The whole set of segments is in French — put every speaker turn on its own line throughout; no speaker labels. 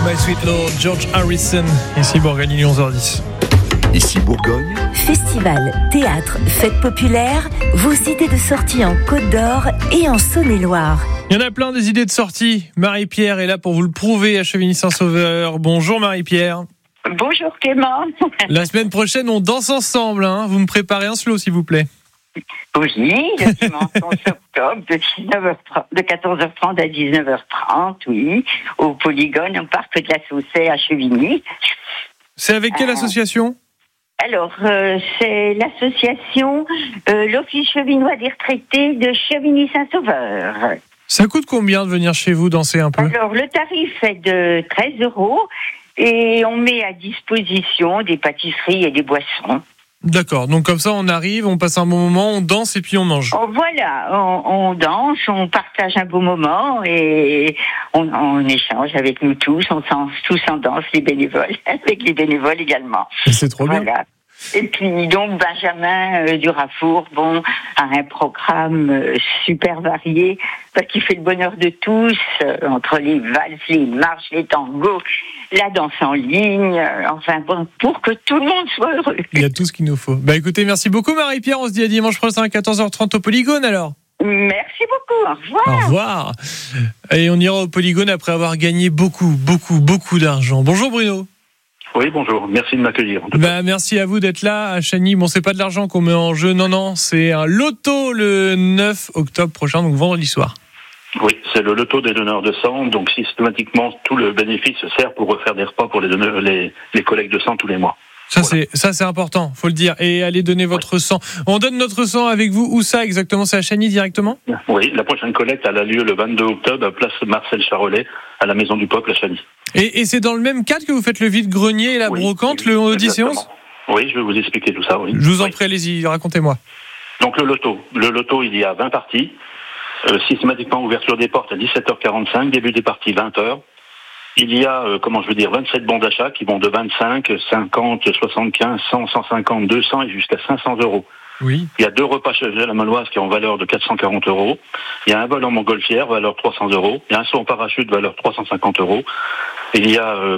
My Sweet Lord, George Harrison. Ici Bourgogne, 11h10.
Ici Bourgogne.
Festival, théâtre, fête populaire, vos idées de sortie en Côte d'Or et en Saône-et-Loire.
Il y en a plein des idées de sortie. Marie-Pierre est là pour vous le prouver à Chevigny-Saint-Sauveur. Bonjour Marie-Pierre.
Bonjour Clément.
La semaine prochaine, on danse ensemble. Vous me préparez un slow, s'il vous plaît.
Oui, le dimanche 11 octobre de 14h30 à 19h30, oui, au Polygone, au parc de la Saussée à Chevigny.
C'est avec quelle association ?
Alors, c'est l'association l'Office chevinois des retraités de Chevigny-Saint-Sauveur.
Ça coûte combien de venir chez vous danser un peu ?
Alors, le tarif est de 13 € et on met à disposition des pâtisseries et des boissons.
D'accord, donc comme ça on arrive, on passe un bon moment, on danse et puis on mange.
Oh, voilà, on danse, on partage un beau moment et on échange avec nous tous, tous en danse, les bénévoles, avec les bénévoles également.
Et c'est trop bien.
Et puis donc Benjamin Durafour, a un programme super varié qui fait le bonheur de tous, entre les valses, les marches, les tangos, la danse en ligne, pour que tout le monde soit heureux. Il
y a tout ce qu'il nous faut. Écoutez, merci beaucoup Marie-Pierre, on se dit à dimanche prochain à 14h30 au Polygone alors.
Merci beaucoup, au revoir.
Au revoir. Et on ira au Polygone après avoir gagné beaucoup d'argent. Bonjour Bruno.
Oui, bonjour. Merci de m'accueillir.
Merci à vous d'être là à Chagny. C'est pas de l'argent qu'on met en jeu. Non, c'est un loto le 9 octobre prochain, donc vendredi soir.
Oui, c'est le loto des donneurs de sang. Donc, systématiquement, tout le bénéfice sert pour refaire des repas pour les collègues de sang tous les mois.
Ça, c'est important, faut le dire. Et allez donner votre sang. On donne notre sang avec vous. Où ça exactement ? C'est à Chagny directement ?
Oui, la prochaine collecte elle a lieu le 22 octobre à place Marcel Charolais, à la Maison du Peuple à Chagny.
Et c'est dans le même cadre que vous faites le vide-grenier et la brocante, le 10-11 ?
Oui, je vais vous expliquer tout ça. Oui.
Je vous en prie, allez-y, racontez-moi.
Donc le loto, il y a 20 parties. Systématiquement, ouverture des portes à 17h45, début des parties 20h. Il y a, 27 bons d'achat qui vont de 25, 50, 75, 100, 150, 200 et jusqu'à 500 €.
Oui.
Il y a 2 repas chez la Maloise qui ont valeur de 440 €. Il y a un vol en montgolfière, valeur 300 €. Il y a un saut en parachute, valeur 350 €. Il y a,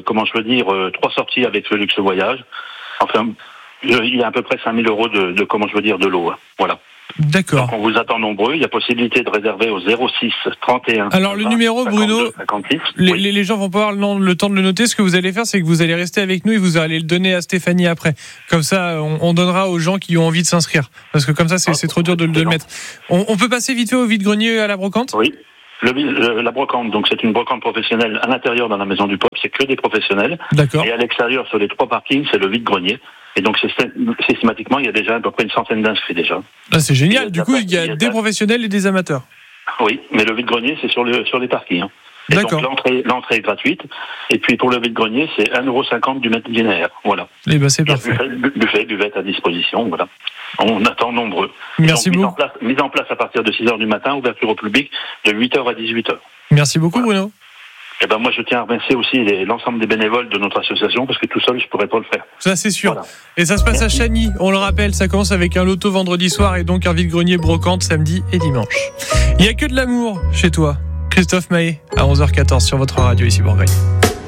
3 sorties avec le luxe voyage. Enfin, il y a à peu près 5 000 € de lot. Voilà.
D'accord.
Donc on vous attend nombreux. Il y a possibilité de réserver au 06 31.
Alors le numéro, 52, Bruno,
56.
Les gens vont pas avoir le temps de le noter. Ce que vous allez faire, c'est que vous allez rester avec nous et vous allez le donner à Stéphanie après. Comme ça, on donnera aux gens qui ont envie de s'inscrire. Parce que comme ça, c'est trop dur de le mettre. On peut passer vite fait au vide-grenier à la brocante ?
Oui. La brocante, donc c'est une brocante professionnelle à l'intérieur dans la Maison du Peuple, c'est que des professionnels.
D'accord.
Et à l'extérieur, sur les 3 parkings, c'est le vide-grenier. Et donc systématiquement, il y a déjà à peu près une centaine d'inscrits déjà.
Ah, c'est génial. Du coup, il y a des professionnels et des amateurs.
Oui, mais le vide-grenier, c'est sur les parkings. Et
d'accord.
Donc l'entrée est gratuite. Et puis pour le vide-grenier, c'est 1,50 € du mètre linéaire. Voilà.
Et c'est parfait.
Buvette à disposition. Voilà. On attend nombreux.
Merci
donc,
beaucoup.
Mise en place à partir de 6h du matin, ouverture au public de 8h à 18h.
Merci beaucoup, Bruno.
Moi, je tiens à remercier aussi l'ensemble des bénévoles de notre association parce que tout seul, je ne pourrais pas le faire.
Ça, c'est sûr.
Voilà.
Et ça se passe à Chagny. On le rappelle, ça commence avec un loto vendredi soir et donc un vide-grenier brocante samedi et dimanche. Il n'y a que de l'amour chez toi. Christophe Maé à 11h14 sur votre radio ici Bourgogne.